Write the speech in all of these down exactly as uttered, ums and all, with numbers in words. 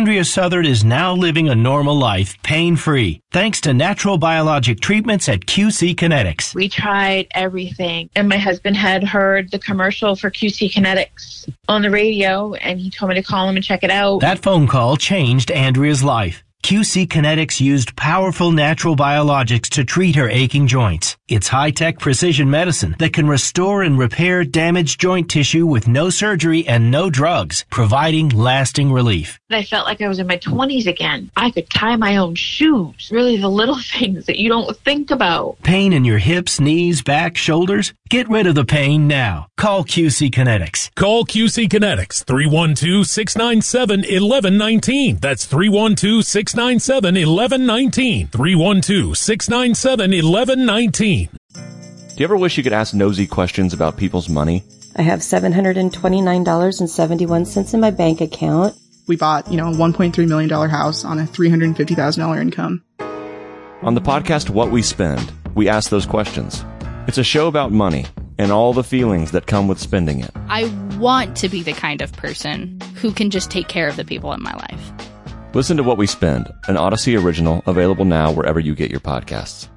Andrea Southard is now living a normal life, pain-free, thanks to natural biologic treatments at Q C Kinetics. We tried everything, and my husband had heard the commercial for Q C Kinetics on the radio, and he told me to call him and check it out. That phone call changed Andrea's life. Q C Kinetics used powerful natural biologics to treat her aching joints. It's high-tech precision medicine that can restore and repair damaged joint tissue with no surgery and no drugs, providing lasting relief. I felt like I was in my twenties again. I could tie my own shoes. Really the little things that you don't think about. Pain in your hips, knees, back, shoulders? Get rid of the pain now. Call Q C Kinetics. Call Q C Kinetics, three one two, six nine seven, one one one nine. That's three one two, six nine seven, one one one nine. three one two, six nine seven, one one one nine. Do you ever wish you could ask nosy questions about people's money? I have seven hundred twenty-nine dollars and seventy-one cents in my bank account. We bought, you know, a one point three million dollars house on a three hundred fifty thousand dollars income. On the podcast What We Spend, we ask those questions. It's a show about money and all the feelings that come with spending it. I want to be the kind of person who can just take care of the people in my life. Listen to What We Spend, an Odyssey original, available now wherever you get your podcasts.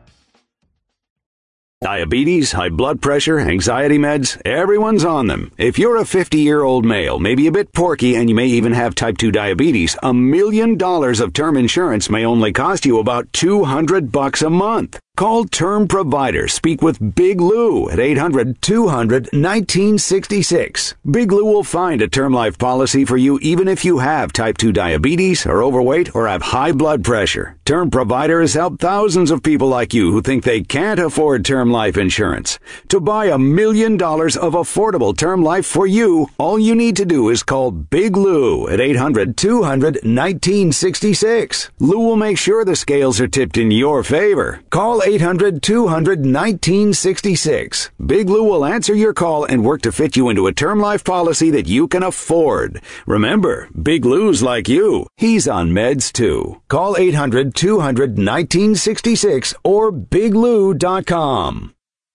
Diabetes, high blood pressure, anxiety meds, everyone's on them. If you're a fifty-year-old male, maybe a bit porky, and you may even have type two diabetes, a million dollars of term insurance may only cost you about two hundred bucks a month. Call Term Provider. Speak with Big Lou at eight hundred, two hundred, nineteen sixty-six. Big Lou will find a term life policy for you even if you have type two diabetes, are overweight, or have high blood pressure. Term Provider has helped thousands of people like you who think they can't afford term life insurance. To buy a million dollars of affordable term life for you, all you need to do is call Big Lou at eight hundred, two hundred, nineteen sixty-six. Lou will make sure the scales are tipped in your favor. Call eight hundred, two hundred, nineteen sixty-six. Big Lou will answer your call and work to fit you into a term life policy that you can afford. Remember, Big Lou's like you. He's on meds too. Call eight hundred, two hundred, nineteen sixty-six or big lou dot com.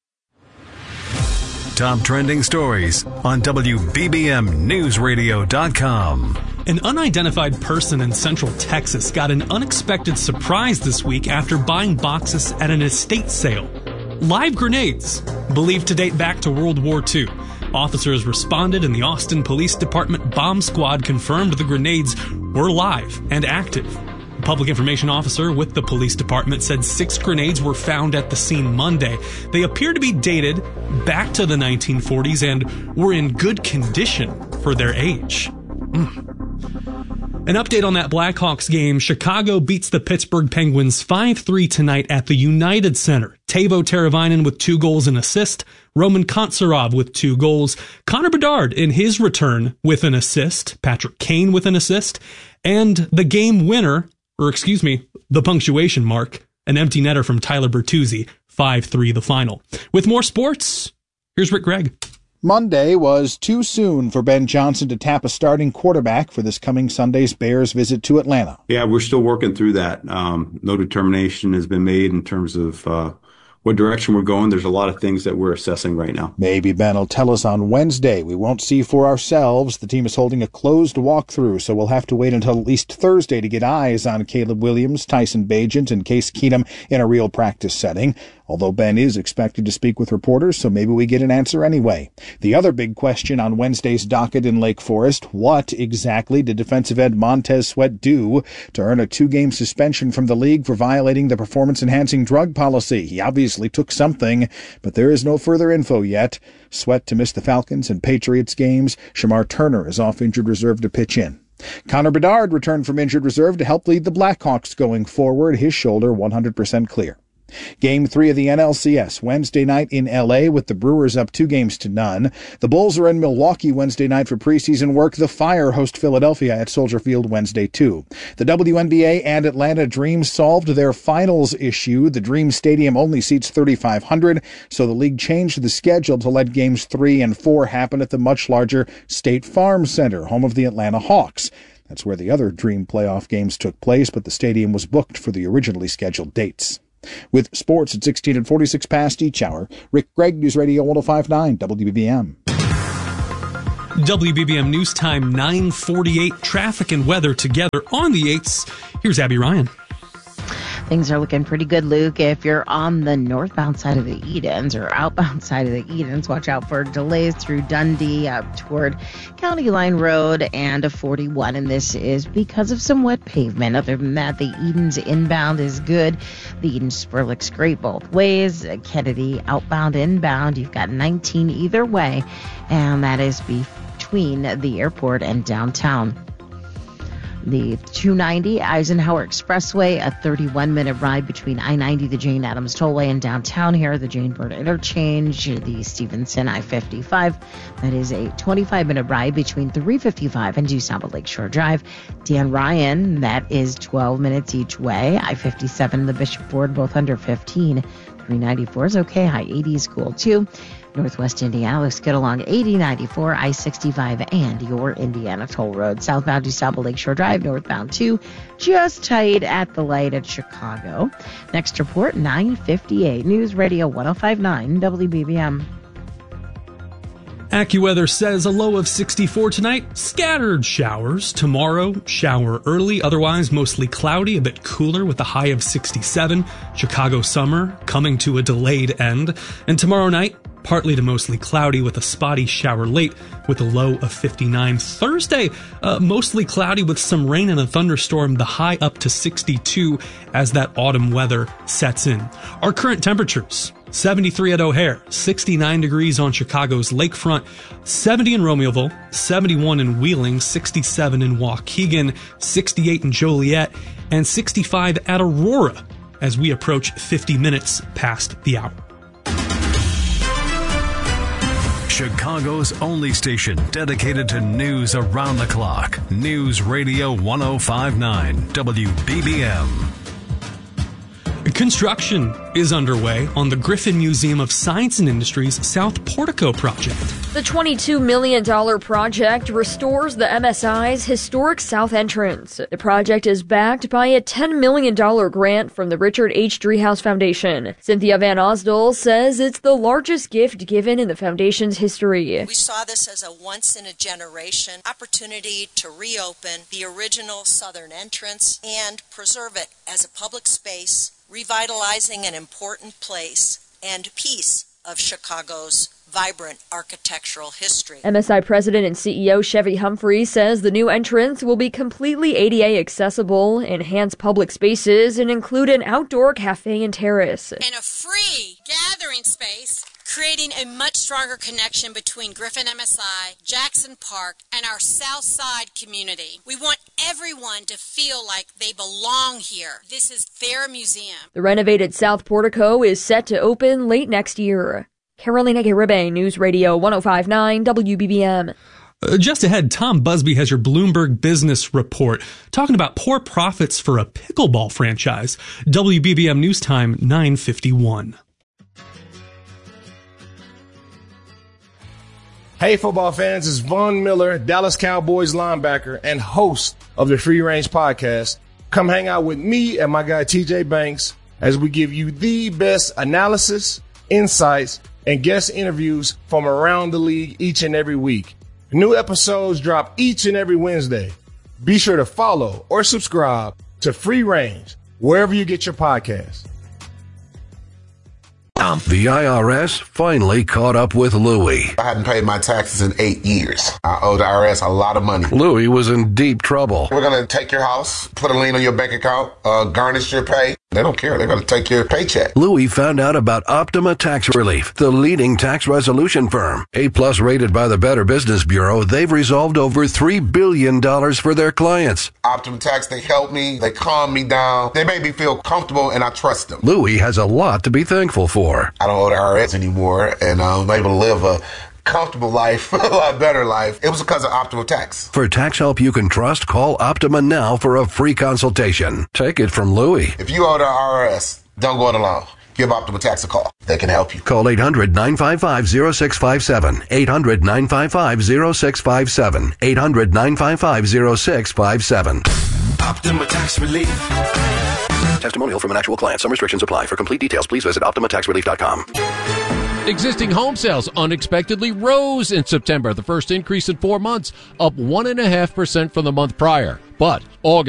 Top trending stories on W B B M News Radio dot com. An unidentified person in Central Texas got an unexpected surprise this week after buying boxes at an estate sale. Live grenades, believed to date back to World War Two. Officers responded and the Austin Police Department bomb squad confirmed the grenades were live and active. A public information officer with the police department said six grenades were found at the scene Monday. They appear to be dated back to the nineteen forties and were in good condition for their age. Mm. An update on that Blackhawks game. Chicago beats the Pittsburgh Penguins five three tonight at the United Center. Teuvo Teravainen with two goals and assist. Roman Kontsarov with two goals. Connor Bedard in his return with an assist. Patrick Kane with an assist. And the game winner, or excuse me, the punctuation mark, an empty netter from Tyler Bertuzzi. five three the final. With more sports, here's Rick Gregg. Monday was too soon for Ben Johnson to tap a starting quarterback for this coming Sunday's Bears visit to Atlanta. Yeah, we're still working through that. Um, no determination has been made in terms of uh, what direction we're going. There's a lot of things that we're assessing right now. Maybe Ben will tell us on Wednesday. We won't see for ourselves. The team is holding a closed walkthrough, so we'll have to wait until at least Thursday to get eyes on Caleb Williams, Tyson Bagent, and Case Keenum in a real practice setting. Although Ben is expected to speak with reporters, so maybe we get an answer anyway. The other big question on Wednesday's docket in Lake Forest, what exactly did defensive end Montez Sweat do to earn a two-game suspension from the league for violating the performance-enhancing drug policy? He obviously took something, but there is no further info yet. Sweat to miss the Falcons and Patriots games. Shamar Turner is off injured reserve to pitch in. Connor Bedard returned from injured reserve to help lead the Blackhawks going forward, his shoulder one hundred percent clear. Game three of the N L C S Wednesday night in L A with the Brewers up two games to none. The Bulls are in Milwaukee Wednesday night for preseason work. The Fire host Philadelphia at Soldier Field Wednesday too. The W N B A and Atlanta Dream solved their finals issue. The Dream Stadium only seats thirty-five hundred, so the league changed the schedule to let games three and four happen at the much larger State Farm Center, home of the Atlanta Hawks. That's where the other Dream playoff games took place, but the stadium was booked for the originally scheduled dates. With sports at sixteen and forty-six past each hour, Rick Gregg, News Radio one oh five point nine W B B M. W B B M News Time nine forty-eight. Traffic and weather together on the eights. Here's Abby Ryan. Things are looking pretty good, Luke. If you're on the northbound side of the Edens or outbound side of the Edens, watch out for delays through Dundee up toward County Line Road and forty-one. And this is because of some wet pavement. Other than that, the Edens inbound is good. The Eden spur looks great both ways. Kennedy outbound, inbound. You've got nineteen either way. And that is between the airport and downtown. The two ninety Eisenhower Expressway, a thirty-one minute ride between I ninety, the Jane Addams Tollway, and downtown here, the Jane Bird Interchange, the Stevenson I fifty-five. That is a twenty-five minute ride between three fifty-five and Dusamba Lakeshore Drive. Dan Ryan, that is twelve minutes each way. I fifty-seven, the Bishop Ford, both under fifteen. three ninety-four is okay. High eighty is cool too. Northwest Indiana looks good along eighty, ninety-four, I sixty-five, and your Indiana Toll Road. Southbound DuSable Lakeshore Drive, northbound two, just tight at the light at Chicago. Next report, nine fifty-eight. News Radio one oh five point nine W B B M. AccuWeather says a low of sixty-four tonight, scattered showers. Tomorrow, shower early, otherwise mostly cloudy, a bit cooler with a high of sixty-seven. Chicago summer coming to a delayed end. And tomorrow night, partly to mostly cloudy with a spotty shower late with a low of fifty-nine. Thursday, uh, mostly cloudy with some rain and a thunderstorm, the high up to sixty-two as that autumn weather sets in. Our current temperatures, seventy-three at O'Hare, sixty-nine degrees on Chicago's lakefront, seventy in Romeoville, seventy-one in Wheeling, sixty-seven in Waukegan, sixty-eight in Joliet, and sixty-five at Aurora as we approach fifty minutes past the hour. Chicago's only station dedicated to news around the clock. News Radio one oh five point nine W B B M. Construction is underway on the Griffin Museum of Science and Industry's South Portico project. The twenty-two million dollars project restores the M S I's historic south entrance. The project is backed by a ten million dollars grant from the Richard H. Driehaus Foundation. Cynthia Van Osdol says it's the largest gift given in the foundation's history. We saw this as a once-in-a-generation opportunity to reopen the original southern entrance and preserve it as a public space, revitalizing an important place and piece of Chicago's vibrant architectural history. M S I President and C E O Chevy Humphrey says the new entrance will be completely A D A accessible, enhance public spaces, and include an outdoor cafe and terrace. And a free gathering space, creating a much stronger connection between Griffin M S I, Jackson Park, and our South Side community. We want everyone to feel like they belong here. This is their museum. The renovated South Portico is set to open late next year. Carolina Garibay, News Radio one oh five point nine W B B M. Uh, just ahead, Tom Busby has your Bloomberg Business Report talking about poor profits for a pickleball franchise. W B B M News Time nine fifty-one. Hey, football fans, it's Von Miller, Dallas Cowboys linebacker and host of the Free Range Podcast. Come hang out with me and my guy T J Banks as we give you the best analysis, insights, and guest interviews from around the league each and every week. New episodes drop each and every Wednesday. Be sure to follow or subscribe to Free Range wherever you get your podcasts. The I R S finally caught up with Louie. I hadn't paid my taxes in eight years. I owe the I R S a lot of money. Louie was in deep trouble. We're going to take your house, put a lien on your bank account, uh, garnish your pay. They don't care. They're going to take your paycheck. Louie found out about Optima Tax Relief, the leading tax resolution firm. A-plus rated by the Better Business Bureau, they've resolved over three billion dollars for their clients. Optima Tax, they help me. They calm me down. They make me feel comfortable, and I trust them. Louie has a lot to be thankful for. I don't owe the I R S anymore, and I'm able to live a comfortable life, a lot better life. It was because of Optima Tax. For tax help you can trust, call Optima now for a free consultation. Take it from Louie. If you owe the I R S, don't go it alone. Give Optima Tax a call. They can help you. Call eight hundred, nine five five, zero six five seven. eight hundred, nine five five, zero six five seven. eight hundred, nine five five, zero six five seven. Optima Tax Relief. Testimonial from an actual client. Some restrictions apply. For complete details, please visit optima tax relief dot com. Existing home sales unexpectedly rose in September, the first increase in four months, up one point five percent from the month prior. But August